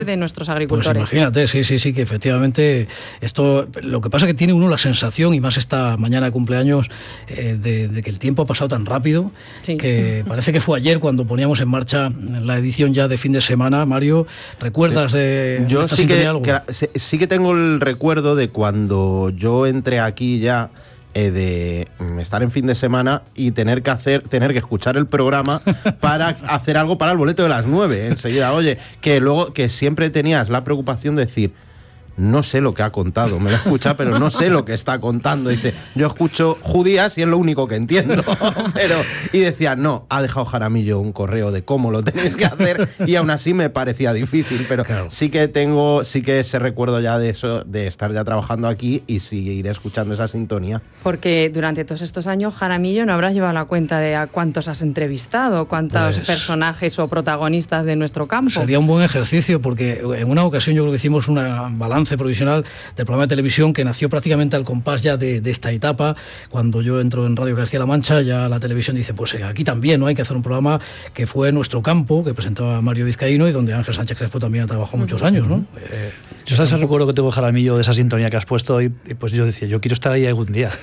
de nuestros agricultores. Pues imagínate, sí, que efectivamente esto, lo que pasa es que tiene uno la sensación, y más esta mañana de cumpleaños, de que el tiempo ha pasado tan rápido, que parece que fue ayer cuando poníamos en marcha la edición ya de fin de semana. Mario, ¿recuerdas de yo esta sí sintonía algo? Sí que tengo el recuerdo de cuando yo entré aquí ya, de estar en fin de semana y tener que escuchar el programa para hacer algo para el boleto de las 9 enseguida. Oye, que luego que siempre tenías la preocupación de decir, no sé lo que ha contado, me lo escucha, pero no sé lo que está contando. Dice, yo escucho judías y es lo único que entiendo. Y decía, no, ha dejado Jaramillo un correo de cómo lo tenéis que hacer, y aún así me parecía difícil, pero claro, sí que ese recuerdo ya de eso, de estar ya trabajando aquí, y seguiré escuchando esa sintonía. Porque durante todos estos años, Jaramillo, no habrás llevado la cuenta de a cuántos has entrevistado, cuántos personajes o protagonistas de nuestro campo. Sería un buen ejercicio, porque en una ocasión yo creo que hicimos una balance provisional del programa de televisión que nació prácticamente al compás ya de esta etapa. Cuando yo entro en Radio Castilla-La Mancha, ya la televisión dice, pues aquí también, ¿no? Hay que hacer un programa que fue Nuestro Campo, que presentaba Mario Vizcaíno, y donde Ángel Sánchez Crespo también ha trabajado muchos años, ¿no? Yo sabes el recuerdo que tengo, Jaramillo, de esa sintonía que has puesto, y pues yo decía, yo quiero estar ahí algún día.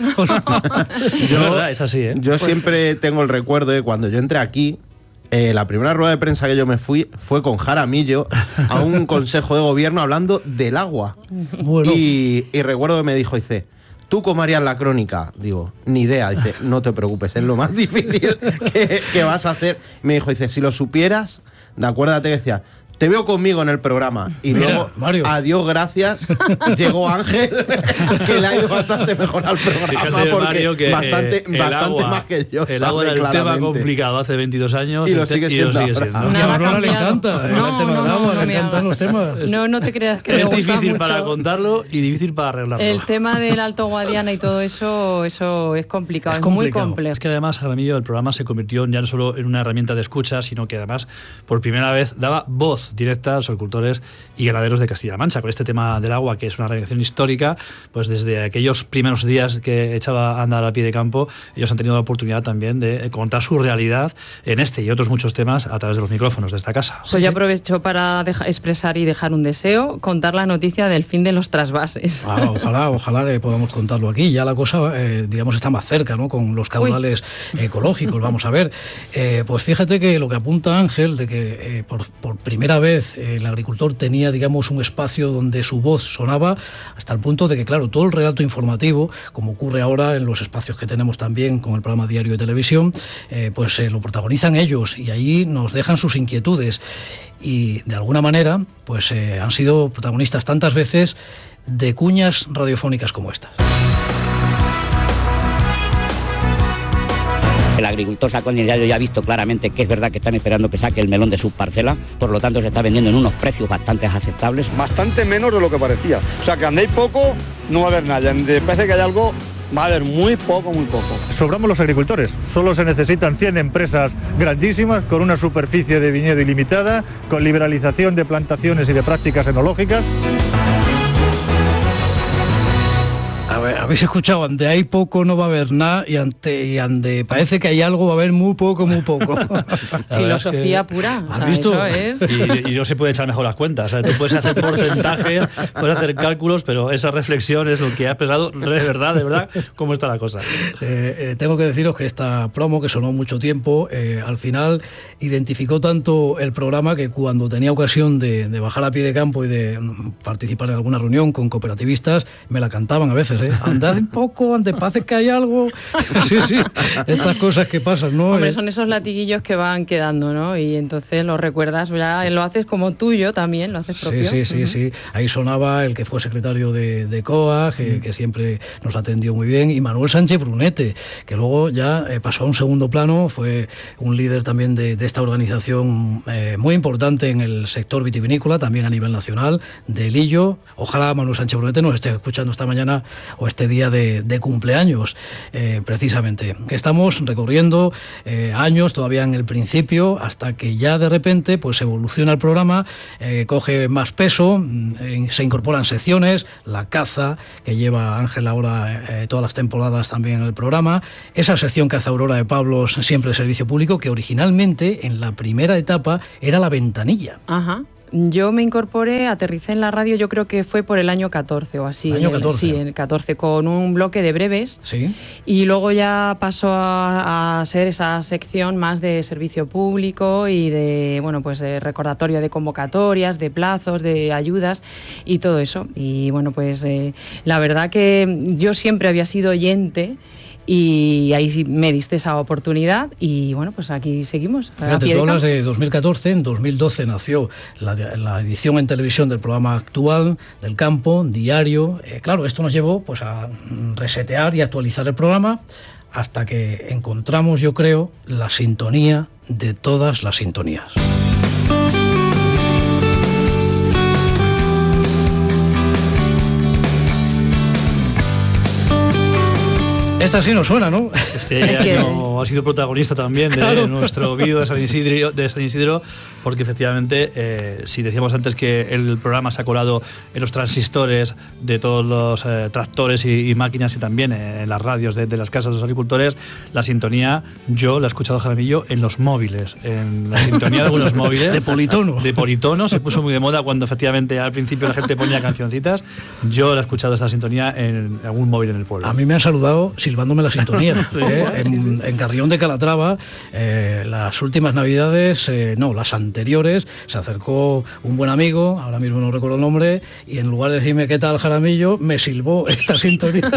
Es así, ¿eh? Yo siempre tengo el recuerdo de cuando yo entré aquí, la primera rueda de prensa que yo me fui fue con Jaramillo a un consejo de gobierno hablando del agua. Bueno. Y recuerdo que me dijo, dice, ¿tú cómo harías la crónica? Digo, ni idea. Dice, no te preocupes, es lo más difícil que vas a hacer. Me dijo, dice, si lo supieras, acuérdate que decía, te veo conmigo en el programa. Y mira, luego, Mario, adiós, gracias, llegó Ángel, que le ha ido bastante mejor al programa. Fíjate, porque Mario, que bastante agua, más que yo. El agua era el tema complicado hace 22 años y lo sigue siendo. Y ahora le encanta. Le encantan los temas. No te creas que es difícil mucho para contarlo y difícil para arreglarlo. El tema del Alto Guadiana y todo eso es complicado, es muy complejo. Es que además, Jaramillo, el programa se convirtió ya no solo en una herramienta de escucha, sino que además, por primera vez, daba voz directa a los agricultores y ganaderos de Castilla-La Mancha, con este tema del agua, que es una reacción histórica. Pues desde aquellos primeros días que echaba a andar al pie de campo, ellos han tenido la oportunidad también de contar su realidad en este y otros muchos temas a través de los micrófonos de esta casa. Pues yo aprovecho para expresar y dejar un deseo, contar la noticia del fin de los trasvases. Ojalá que podamos contarlo aquí. Ya la cosa, digamos, está más cerca, ¿no? Con los caudales ecológicos. Vamos a ver. Pues fíjate que lo que apunta Ángel, de que por primera vez el agricultor tenía, digamos, un espacio donde su voz sonaba, hasta el punto de que, claro, todo el relato informativo, como ocurre ahora en los espacios que tenemos también con el programa diario de televisión, pues lo protagonizan ellos, y ahí nos dejan sus inquietudes, y de alguna manera pues han sido protagonistas tantas veces de cuñas radiofónicas como estas. El agricultor sacó en el diario y ha visto claramente que es verdad que están esperando que saque el melón de sus parcelas, por lo tanto se está vendiendo en unos precios bastante aceptables. Bastante menos de lo que parecía. O sea, que andéis poco, no va a haber nada. Parece que hay algo, va a haber muy poco. Sobramos los agricultores. Solo se necesitan 100 empresas grandísimas con una superficie de viñedo ilimitada, con liberalización de plantaciones y de prácticas enológicas. Habéis escuchado, ante hay poco no va a haber nada, y ante parece que hay algo va a haber muy poco. Filosofía pura. ¿Has visto? Eso es. Y no se puede echar mejor las cuentas. Tú puedes hacer porcentaje, puedes hacer cálculos, pero esa reflexión es lo que ha pesado de verdad, cómo está la cosa. Tengo que deciros que esta promo, que sonó mucho tiempo, al final identificó tanto el programa que cuando tenía ocasión de bajar a pie de campo y de participar en alguna reunión con cooperativistas, me la cantaban a veces. Andad un poco, ante parece que hay algo. Sí, estas cosas que pasan, ¿no? Hombre, son esos latiguillos que van quedando, ¿no? Y entonces lo recuerdas, ya lo haces como tuyo también, lo haces propio. Sí. Ahí sonaba el que fue secretario de COAG, que siempre nos atendió muy bien, y Manuel Sánchez Brunete, que luego ya pasó a un segundo plano, fue un líder también de esta organización muy importante en el sector vitivinícola, también a nivel nacional, de Lillo. Ojalá Manuel Sánchez Brunete nos esté escuchando esta mañana o este día de cumpleaños, precisamente. Estamos recorriendo años todavía en el principio, hasta que ya de repente pues evoluciona el programa, coge más peso, se incorporan secciones, la caza, que lleva Ángel ahora todas las temporadas también en el programa, esa sección que hace Aurora de Pablos, siempre de servicio público, que originalmente en la primera etapa era La Ventanilla. Ajá. Yo me incorporé, aterricé en la radio, yo creo que fue por el año 14 o así. ¿Año 14? Sí, en el 14, con un bloque de breves. Sí. Y luego ya pasó a ser esa sección más de servicio público y de, bueno, pues de recordatorio de convocatorias, de plazos, de ayudas y todo eso. Y bueno, pues la verdad que yo siempre había sido oyente. Y ahí sí me diste esa oportunidad y bueno, pues aquí seguimos. Fíjate, tú hablas de 2014, en 2012 nació la edición en televisión del programa actual, del campo, diario. Claro, esto nos llevó pues a resetear y actualizar el programa hasta que encontramos, yo creo, la sintonía de todas las sintonías. Esta sí nos suena, ¿no? Este año ha sido protagonista también de nuestro vídeo de San Isidro, porque efectivamente, si decíamos antes que el programa se ha colado en los transistores de todos los tractores y máquinas y también en las radios de las casas de los agricultores, la sintonía yo la he escuchado, Jaramillo, en los móviles, en la sintonía de algunos móviles. De politono. De politono, se puso muy de moda cuando efectivamente al principio la gente ponía cancioncitas. Yo la he escuchado esta sintonía en algún móvil en el pueblo. A mí me han saludado silbándome la sintonía. Sí, en Carrión de Calatrava, las últimas navidades, las anteriores, se acercó un buen amigo, ahora mismo no recuerdo el nombre, y en lugar de decirme ¿qué tal, Jaramillo?, me silbó esta sintonía.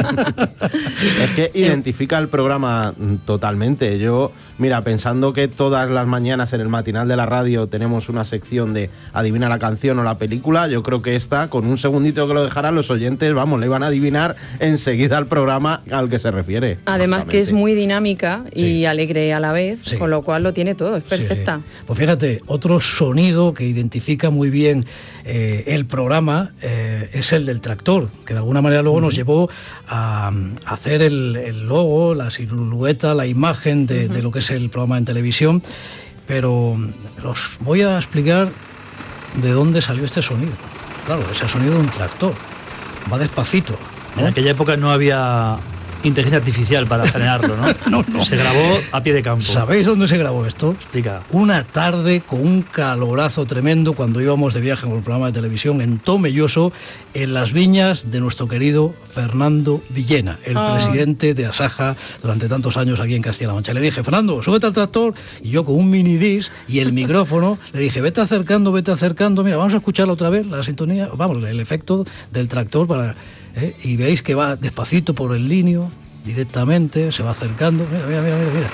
Es que identifica el programa totalmente. Yo, mira, pensando que todas las mañanas en el matinal de la radio tenemos una sección de adivina la canción o la película, yo creo que esta, con un segundito que lo dejaran los oyentes, vamos, le iban a adivinar enseguida al programa al que se refiere. Además que es muy dinámica y alegre a la vez, sí, con lo cual lo tiene todo, es perfecta. Sí. Pues fíjate, otro sonido que identifica muy bien el programa es el del tractor, que de alguna manera luego nos llevó a hacer el logo, la silueta, la imagen de lo que es el programa en televisión, pero os voy a explicar de dónde salió este sonido. Claro, es el sonido de un tractor, va despacito, ¿no? En aquella época no había inteligencia artificial para generarlo, ¿no? No. Se grabó a pie de campo. ¿Sabéis dónde se grabó esto? Explica. Una tarde con un calorazo tremendo cuando íbamos de viaje con el programa de televisión en Tomelloso, en las viñas de nuestro querido Fernando Villena, el presidente de Asaja durante tantos años aquí en Castilla-La Mancha. Le dije, Fernando, súbete al tractor, y yo con un mini disc y el micrófono le dije, vete acercando, mira, vamos a escucharla otra vez, la sintonía, vamos, el efecto del tractor para... y veis que va despacito por el líneo, directamente, se va acercando. Mira.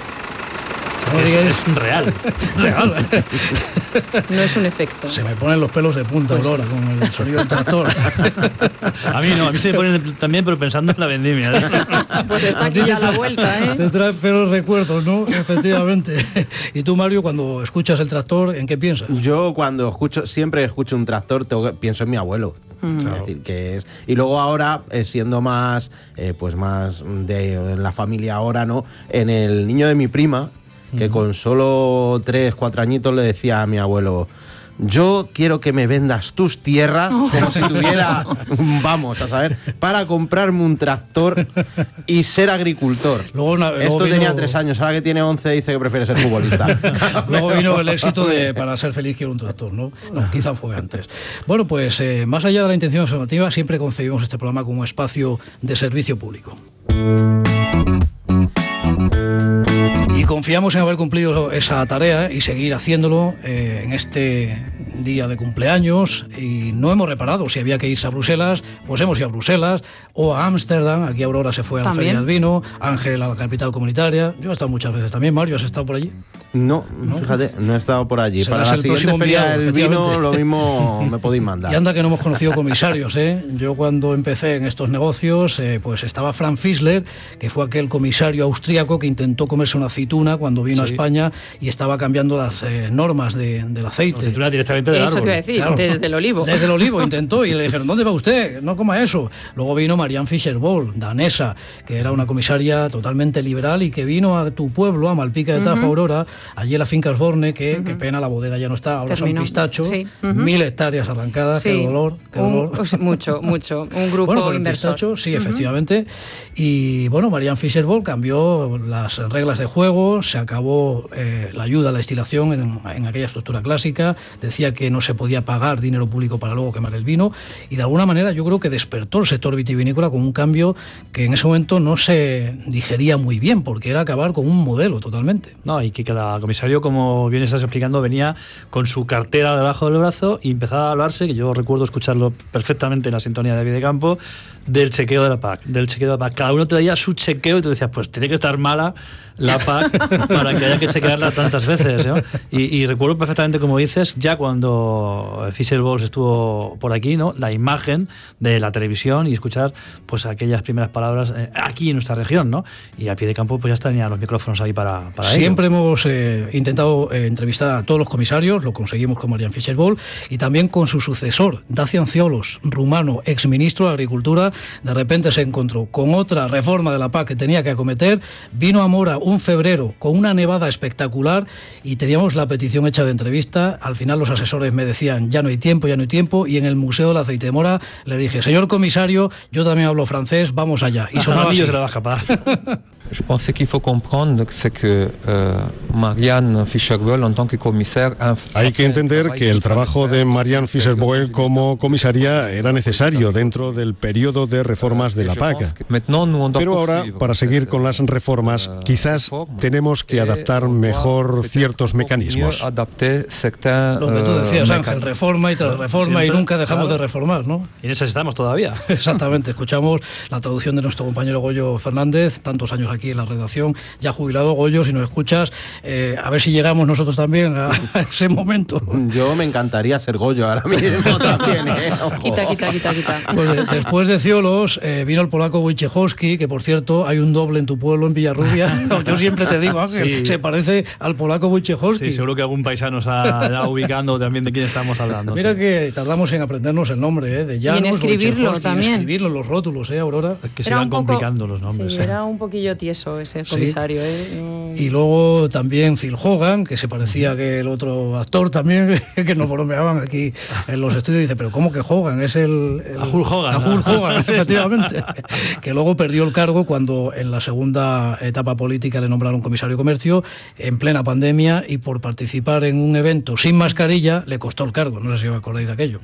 Es real. Real. No es un efecto. Se me ponen los pelos de punta, Aurora, con el sonido del tractor. A mí no, a mí se me ponen también, pero pensando en la vendimia. Pues está aquí ya a la vuelta, ¿eh? Te trae pelos recuerdos, ¿no? Efectivamente. ¿Y tú, Mario, cuando escuchas el tractor, en qué piensas? Yo siempre escucho un tractor, pienso en mi abuelo. Es decir, que es, y luego ahora, siendo más más de la familia ahora, ¿no? En el niño de mi prima, que con solo 3, 4 añitos le decía a mi abuelo, yo quiero que me vendas tus tierras como si tuviera, vamos a saber, para comprarme un tractor y ser agricultor. Esto tenía 3 años, ahora que tiene 11 dice que prefiere ser futbolista. Luego vino el éxito de para ser feliz quiero un tractor, ¿no? No, quizá fue antes. Bueno, pues más allá de la intención informativa, siempre concebimos este programa como espacio de servicio público. Y confiamos en haber cumplido esa tarea y seguir haciéndolo en este día de cumpleaños. Y no hemos reparado si había que irse a Bruselas, pues hemos ido a Bruselas o a Ámsterdam. Aquí Aurora se fue a la Feria del Vino, Ángel a la capital comunitaria. Yo he estado muchas veces también. Mario, ¿has estado por allí? No, fíjate, no he estado por allí. Serás para la el siguiente próximo Feria enviado, del Vino lo mismo me podéis mandar. Y anda que no hemos conocido comisarios, ¿eh? Yo cuando empecé en estos negocios, pues estaba Frank Fischler, que fue aquel comisario austríaco que intentó comerse una aceituna cuando vino a España y estaba cambiando las normas del aceite. Aceituna directamente del árbol. Eso te iba a decir, claro. Desde el olivo. Desde el olivo intentó y le dijeron, ¿dónde va usted? No coma eso. Luego vino Marianne Fischer-Boel, danesa, que era una comisaria totalmente liberal y que vino a tu pueblo, a Malpica de Tajo, Aurora, allí en la finca Osborne, que qué pena, la bodega ya no está, ahora son pistachos, 1000 hectáreas arrancadas, qué dolor. Mucho, un grupo bueno, inversor. Pistacho, sí, efectivamente. Y bueno, Marianne Fischer-Boel cambió las reglas de juego, se acabó la ayuda a la destilación en aquella estructura clásica, decía que que no se podía pagar dinero público para luego quemar el vino, y de alguna manera yo creo que despertó el sector vitivinícola con un cambio que en ese momento no se digería muy bien, porque era acabar con un modelo totalmente. No, y que cada comisario, como bien estás explicando, venía con su cartera debajo del brazo y empezaba a hablarse, que yo recuerdo escucharlo perfectamente en la sintonía de Videocampo, del chequeo de la PAC, Cada uno te daía su chequeo y tú decías, pues tiene que estar mala la PAC para que haya que chequearla tantas veces, ¿no? Y recuerdo perfectamente, como dices, ya cuando Fischer-Boel estuvo por aquí, ¿no? La imagen de la televisión y escuchar pues aquellas primeras palabras aquí en nuestra región, ¿no? Y a pie de campo pues ya estarían los micrófonos ahí para Siempre ello. hemos intentado entrevistar a todos los comisarios, lo conseguimos con Marian Fischer-Boel y también con su sucesor, Dacian Ciolos, rumano, exministro de Agricultura. De repente se encontró con otra reforma de la PAC que tenía que acometer, vino a Mora un febrero con una nevada espectacular y teníamos la petición hecha de entrevista. Al final los asesores me decían, ya no hay tiempo, y en el Museo del Aceite de Mora le dije, señor comisario, yo también hablo francés, vamos allá. Y sonaba así. Se le va a escapar. Je pense qu'il faut comprendre c'est que Marianne Fischer-Boel en tant que commissaire. Hay que entender que el trabajo de Marianne Fischer-Boel como comisaria era necesario dentro del periodo de reformas de la PAC. Pero ahora, para seguir con las reformas, quizás tenemos que adaptar mejor ciertos mecanismos. Lo que tú decías, Ángel, reforma y tras reforma y nunca dejamos de reformar, ¿no? Y en eso estamos todavía. Exactamente, escuchamos la traducción de nuestro compañero Goyo Fernández, tantos años aquí en la redacción, ya jubilado. Goyo, si nos escuchas, a ver si llegamos nosotros también a ese momento. Yo me encantaría ser Goyo ahora mismo también, ¿eh? Quita. Pues después de Ciolos vino el polaco Wojciechowski, que por cierto hay un doble en tu pueblo, en Villarrubia. Yo siempre te digo, Ángel, se parece al polaco Wojciechowski. Sí, seguro que algún paisano está ubicando también de quién estamos hablando. Mira que tardamos en aprendernos el nombre, de Llanos, y en escribirlo también. En escribirlo, los rótulos, Aurora. Es que se van complicando los nombres. Sí, era un poquillo tieso ese comisario. Y luego también Phil Hogan, que se parecía que el otro actor también, que nos bromeaban aquí en los estudios, dice, pero ¿cómo que Hogan? Es el Hulk Hogan. Hulk Hogan, efectivamente. Que luego perdió el cargo cuando en la segunda etapa política le nombraron comisario de comercio en plena pandemia, y por participar en un evento sin mascarilla le costó el cargo. No sé si os acordáis de aquello.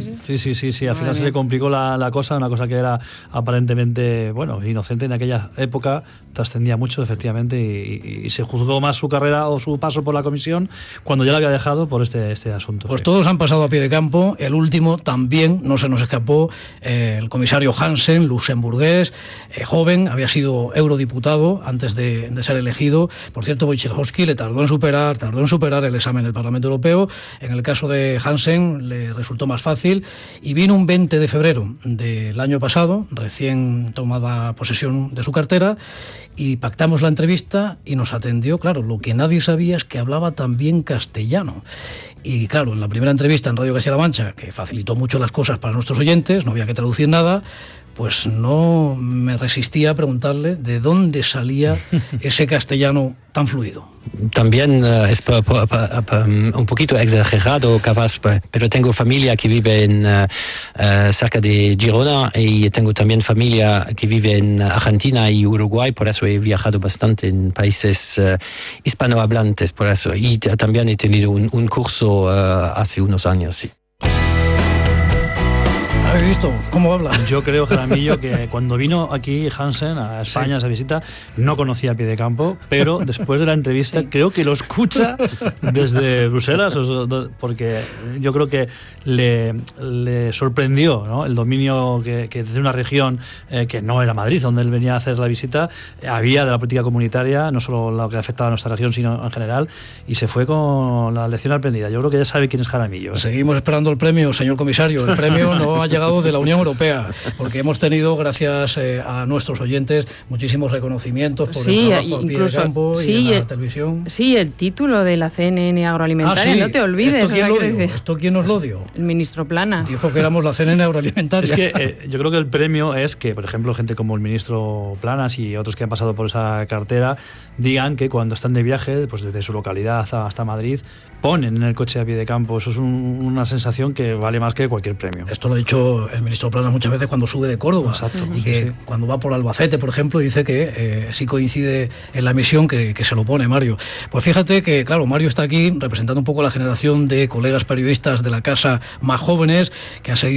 Sí. Al final se le complicó la cosa, una cosa que era aparentemente, inocente en aquella época, trascendía mucho, efectivamente, y se juzgó más su carrera o su paso por la comisión cuando ya la había dejado por este asunto. Pues todos han pasado a pie de campo. El último también no se nos escapó, el comisario Hansen, luxemburgués, joven, había sido eurodiputado antes de ser elegido. Por cierto, Wojciechowski le tardó en superar el examen del Parlamento Europeo. En el caso de Hansen le resultó más fácil y vino un 20 de febrero del año pasado, recién tomada posesión de su cartera, y pactamos la entrevista y nos atendió. Claro, lo que nadie sabía es que hablaba también castellano. Y claro, en la primera entrevista en Radio Castilla-La Mancha, que facilitó mucho las cosas para nuestros oyentes, no había que traducir nada, pues no me resistía a preguntarle de dónde salía ese castellano tan fluido. También es un poquito exagerado, capaz, pero tengo familia que vive cerca de Girona, y tengo también familia que vive en Argentina y Uruguay, por eso he viajado bastante en países hispanohablantes, por eso. Y también he tenido un curso hace unos años, sí. ¿Habéis visto cómo habla? Yo creo, Jaramillo, que cuando vino aquí Hansen a España, esa visita, no conocía a pie de campo, pero después de la entrevista creo que lo escucha desde Bruselas, porque yo creo que le sorprendió, ¿no?, el dominio que desde una región que no era Madrid, donde él venía a hacer la visita, había de la política comunitaria, no solo lo que afectaba a nuestra región, sino en general, y se fue con la lección aprendida. Yo creo que ya sabe quién es Jaramillo. Seguimos esperando el premio, señor comisario. El premio no ha llegado de la Unión Europea, porque hemos tenido, gracias a nuestros oyentes, muchísimos reconocimientos por el trabajo al pie de campo y en la televisión. Sí, el título de la CNN agroalimentaria, no te olvides. ¿Esto quién nos lo dio? El ministro Planas. Dijo que éramos la CNN agroalimentaria. Es que yo creo que el premio es que, por ejemplo, gente como el ministro Planas y otros que han pasado por esa cartera digan que cuando están de viaje, pues desde su localidad hasta Madrid, ponen en el coche a pie de campo. Eso es una sensación que vale más que cualquier premio. Esto lo ha dicho el ministro Planas muchas veces cuando sube de Córdoba. Exacto, y que cuando va por Albacete, por ejemplo, dice que sí coincide en la misión que se lo pone Mario. Pues fíjate que, claro, Mario está aquí representando un poco la generación de colegas periodistas de la casa más jóvenes que ha seguido